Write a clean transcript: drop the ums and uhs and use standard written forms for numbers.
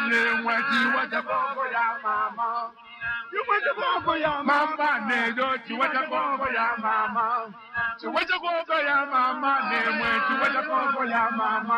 ne chiwata koko ya mama. Chiwata koko ya mama ne do chiwata koko ya mama. Chiwata koko ya mama ne chiwata koko ya mama.